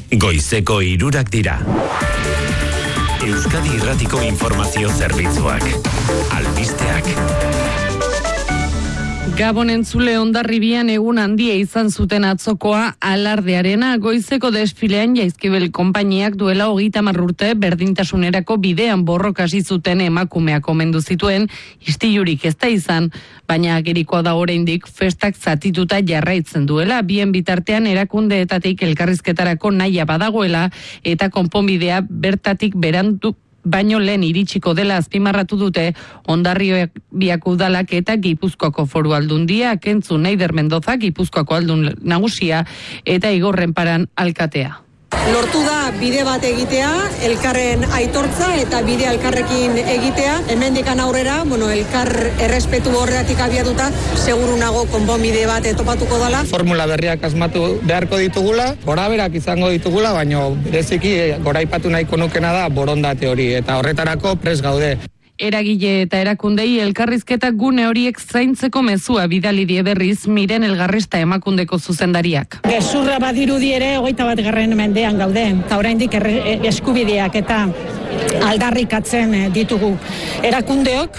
Goizeko 3 dira. Euskadi Irratiko Informazio Zerbitzuak. Albisteak. Gabon entzule, Hondarribian egun handia izan zuten atzokoa alardearena. Goizeko desfilean Jaizkibel konpainiak duela 30 urte berdintasunerako bidean borrokasi zuten emakumeak omendu zituen, istilurik ez da izan, baina agerikoa da oraindik festak zatituta jarraitzen duela, bien bitartean erakundeetatik elkarrizketarako nahia badagoela eta konponbidea bertatik berandu baino lehen iritsiko dela azpimarratu dute Hondarribiak udalak eta Gipuzkoako Foru Aldundiak, entzun Neider Mendoza, Gipuzkoako aldun nagusia, eta Igor Renparan alkatea. Lortu da bide bat egitea, elkarren aitortza eta bide elkarrekin egitea. Hemendikan aurrera, elkar errespetu horretik abiatuta, seguru nago konponbide bat topatuko dela. Formula berriak asmatu beharko ditugula, goraberak izango ditugula, baina bereziki goraipatu nahiko nukena da borondate hori, eta horretarako prest gaude. Eragile eta erakundei elkarrizketa gune horiek zaintzeko mezua bidali die berriz Miren Elgarresta emakundeko zuzendariak. Gezurra badirudi ere 21. mendean gaude, eta oraindik eskubideak eta aldarrikatzen ditugu. Erakundeok,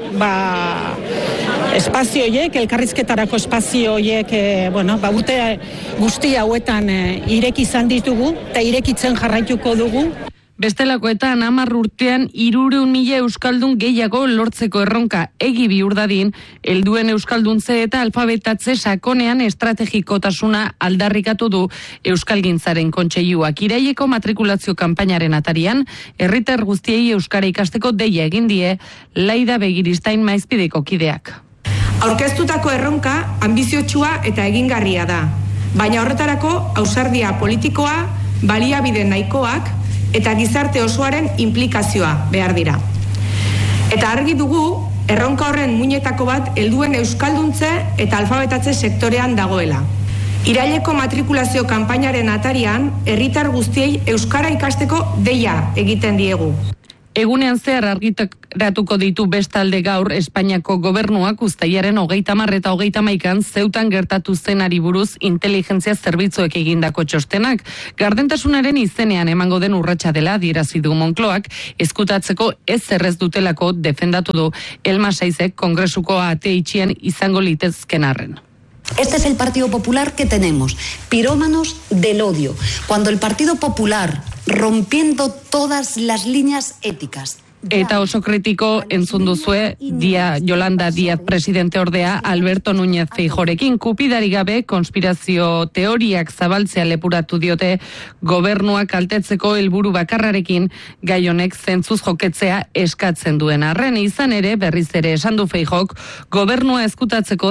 espazio horiek, elkarrizketarako espazio horiek, urte guzti hauetan ireki izan ditugu, eta irekitzen jarraituko dugu. Bestelakoetan 10 urtean 300.000 euskaldun gehiago lortzeko erronka egi bihur dadin, helduen euskalduntze eta alfabetatze sakonean estrategikotasuna aldarrikatu du Euskalgintzaren Kontseiluak. Iraileko matrikulazio kanpainaren atarian, herritar guztiei euskara ikasteko deia egin die Laida Begiristain Maizpideko kideak. Aurkeztutako erronka ambiziotsua eta egingarria da, baina horretarako ausardia politikoa, baliabide nahikoak eta gizarte osoaren implikazioa behar dira. Eta argi dugu, erronka horren muinetako bat helduen euskalduntze eta alfabetatze sektorean dagoela. Iraileko matrikulazio kanpainaren atarian, herritar guztiei euskara ikasteko deia egiten diegu. Egunean zehar argitaratuko ditu bestalde gaur Espainiako gobernuak uztailaren 30 eta 31 Zeutan gertatu zenari buruz inteligentzia zerbitzuek egindako txostenak. Gardentasunaren izenean emango den urratsa dela adierazi du Moncloak, ezkutatzeko ez dutelako defendatu du Elma Saizek Kongresuko ate itxien izango litezken arren. Este es el Partido Popular que tenemos, pirómanos del odio. Cuando el Partido Popular, rompiendo todas las líneas éticas. Eta oso kritiko entzun duzue Yolanda Díaz presidente ordea Alberto Núñez Feijórekin kupidari gabe konspirazio teoriak zabaltzea lepuratu diote gobernuak kaltetzeko helburu bakarrarekin gai honek zentzuz joketzea eskatzen duen arren. Izan ere berriz ere esan du Feijók gobernuak ezkutatzeko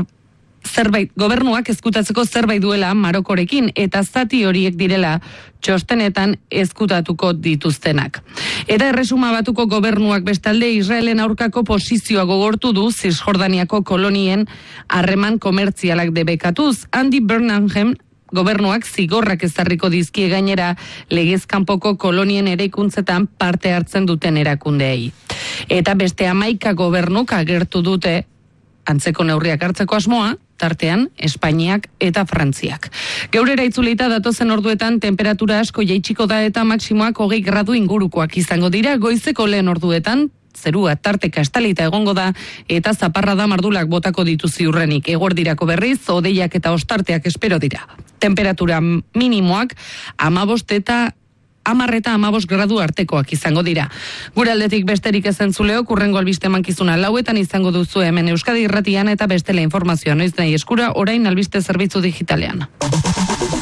zerbait duela Marokorekin eta zati horiek direla txostenetan ezkutatuko dituztenak. Eta Erresuma Batuko gobernuak bestalde Israelen aurkako posizioa gogortu du Zisjordaniako kolonien harreman komertzialak debekatuz. Andy Burnham gobernuak zigorrak ezarriko dizkie gainera legez kanpoko kolonien eraikuntzetan parte hartzen duten erakundeei. Eta beste 11 gobernuk agertu dute antzeko neurriak hartzeko asmoa, tartean Espainiak eta Frantziak. Geurera itzulita datozen orduetan temperatura asko jaitsiko da eta maksimoak 20 gradu ingurukoak izango dira. Goizeko lehen orduetan zerua tarteka estalita egongo da eta zaparrada mardulak botako ditu ziurrenik. Eguerdirako berriz hodeiak eta ostarteak espero dira. Temperatura minimoak 15 eta 15 gradu artekoak izango dira. Gure aldetik besterik ez entzuleok, hurrengo albiste mankizuna 4etan izango duzu hemen Euskadi Irratian eta bestela informazioa noiz nahi eskura orain albiste zerbitzu digitalean.